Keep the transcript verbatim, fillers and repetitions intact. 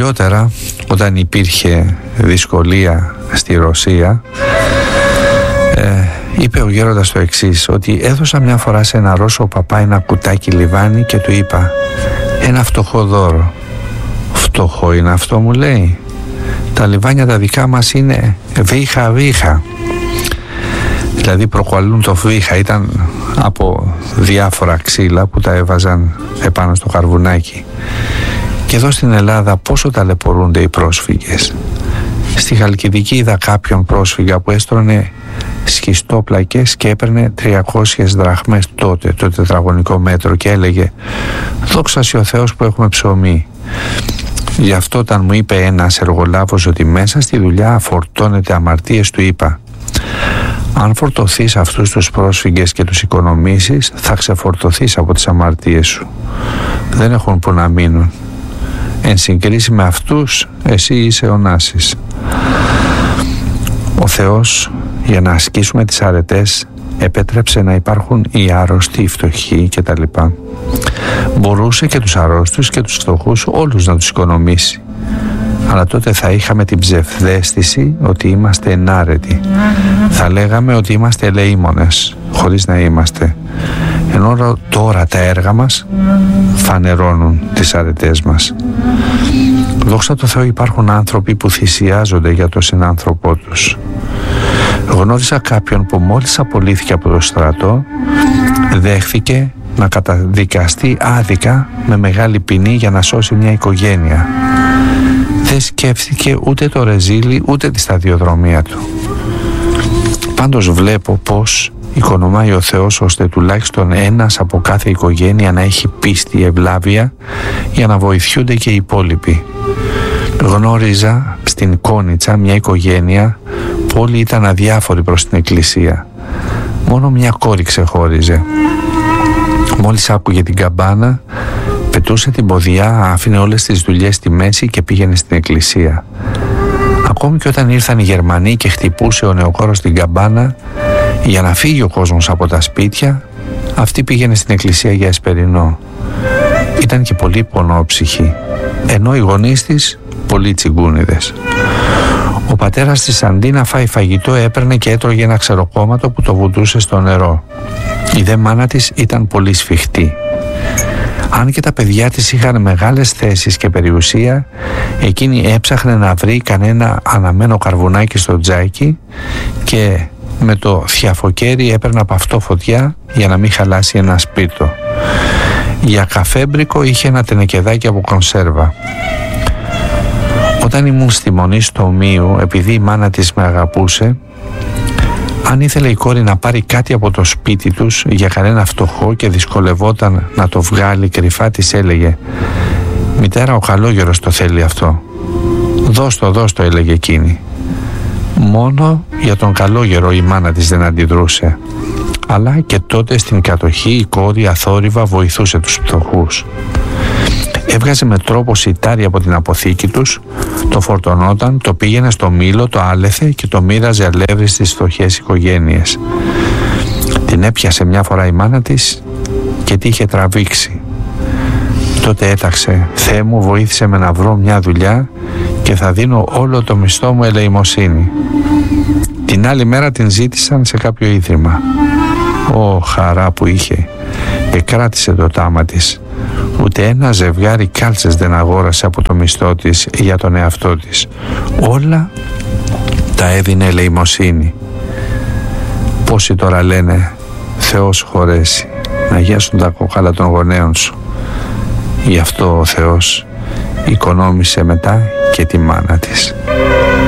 Παλιότερα, όταν υπήρχε δυσκολία στη Ρωσία, ε, είπε ο γέροντας το εξής, ότι έδωσα μια φορά σε ένα Ρώσο παπά ένα κουτάκι λιβάνι και του είπα, ένα φτωχό δώρο. Φτωχό είναι αυτό, μου λέει. Τα λιβάνια τα δικά μας είναι βήχα βήχα. Δηλαδή προκαλούν το βήχα, ήταν από διάφορα ξύλα που τα έβαζαν επάνω στο καρβουνάκι. Και εδώ στην Ελλάδα πόσο ταλαιπωρούνται οι πρόσφυγες. Στη Χαλκιδική είδα κάποιον πρόσφυγα που έστρωνε σχιστόπλακες και έπαιρνε τριακόσιες δραχμές τότε το τετραγωνικό μέτρο και έλεγε, δόξα σοι ο Θεός που έχουμε ψωμί. Γι' αυτό όταν μου είπε ένας εργολάβος ότι μέσα στη δουλειά φορτώνεται αμαρτίες, του είπα, αν φορτωθείς αυτούς τους πρόσφυγες και τους οικονομήσεις, θα ξεφορτωθείς από τις αμαρτίες σου. Δεν έχουν που να μείνουν. Εν συγκρίση με αυτούς, εσύ είσαι ο Νάσης. Ο Θεός, για να ασκήσουμε τις αρετές, επέτρεψε να υπάρχουν οι άρρωστοι, οι φτωχοί κτλ. Μπορούσε και τους αρρώστους και τους φτωχούς όλους να τους οικονομήσει. Αλλά τότε θα είχαμε την ψευδαίσθηση ότι είμαστε ενάρετοι. Θα λέγαμε ότι είμαστε ελεήμονες, χωρίς να είμαστε. Ενώ τώρα τα έργα μας φανερώνουν τις αρετές μας. Δόξα τω Θεώ, υπάρχουν άνθρωποι που θυσιάζονται για τον συνάνθρωπό τους. Γνώρισα κάποιον που μόλις απολύθηκε από το στρατό, δέχθηκε να καταδικαστεί άδικα με μεγάλη ποινή για να σώσει μια οικογένεια. Δεν σκέφτηκε ούτε το ρεζίλι ούτε τη σταδιοδρομία του. Πάντως βλέπω πως οικονομάει ο Θεός ώστε τουλάχιστον ένας από κάθε οικογένεια να έχει πίστη, ευλάβεια, για να βοηθούνται και οι υπόλοιποι. Γνώριζα στην Κόνιτσα μια οικογένεια που όλοι ήταν αδιάφοροι προς την εκκλησία. Μόνο μια κόρη ξεχώριζε. Μόλις άκουγε την καμπάνα, πετούσε την ποδιά, άφηνε όλες τις δουλειές στη μέση και πήγαινε στην εκκλησία. Ακόμη και όταν ήρθαν οι Γερμανοί και χτυπούσε ο νεοκόρος την καμπάνα για να φύγει ο κόσμος από τα σπίτια, αυτή πήγαινε στην εκκλησία για εσπερινό. Ήταν και πολύ πονόψυχη, ενώ οι γονείς της πολύ τσιγκούνιδες. Ο πατέρας της αντί να φάει φαγητό έπαιρνε και έτρωγε ένα ξεροκόμματο που το βουτούσε στο νερό. Η δε μάνα της ήταν πολύ σφιχτή. Αν και τα παιδιά της είχαν μεγάλες θέσεις και περιουσία, εκείνη έψαχνε να βρει κανένα αναμένο καρβουνάκι στο τζάκι και με το θιαφοκέρι έπαιρνε από αυτό φωτιά για να μην χαλάσει ένα σπίρτο. Για καφέμπρικο είχε ένα τενεκεδάκι από κονσέρβα. Όταν ήμουν στη μονή στο Ομοίου, επειδή η μάνα της με αγαπούσε, αν ήθελε η κόρη να πάρει κάτι από το σπίτι τους για κανένα φτωχό και δυσκολευόταν να το βγάλει κρυφά, της έλεγε, «Μητέρα, ο καλόγερος το θέλει αυτό». «Δώσ' το, δώσ' το», έλεγε εκείνη. Μόνο για τον καλόγερο η μάνα της δεν αντιδρούσε. Αλλά και τότε στην κατοχή η κόρη αθόρυβα βοηθούσε τους φτωχούς. Έβγαζε με τρόπο σιτάρι από την αποθήκη τους, το φορτωνόταν, το πήγαινε στο μήλο, το άλεθε και το μοίραζε αλεύρι στις φτωχές οικογένειες. Την έπιασε μια φορά η μάνα της και τι είχε τραβήξει. Τότε έταξε, «Θεέ μου, βοήθησε με να βρω μια δουλειά και θα δίνω όλο το μισθό μου ελεημοσύνη». Την άλλη μέρα την ζήτησαν σε κάποιο ίδρυμα. Ω, χαρά που είχε, και κράτησε το τάμα της. Ούτε ένα ζευγάρι κάλτσες δεν αγόρασε από το μισθό της για τον εαυτό της. Όλα τα έδινε ελεημοσύνη. Πόσοι τώρα λένε, «Θεός χωρέσει, να γιάσουν τα κόκαλα των γονέων σου». Γι' αυτό ο Θεός οικονόμησε μετά και τη μάνα της.